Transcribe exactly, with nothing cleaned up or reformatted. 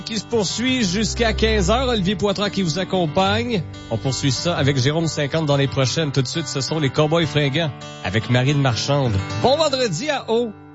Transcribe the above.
qui se poursuit jusqu'à quinze heures. Olivier Poitras qui vous accompagne. On poursuit ça avec Jérôme cinquante dans les prochaines. Tout de suite, ce sont les Cowboys fringants avec Marine Marchande. Bon vendredi à O.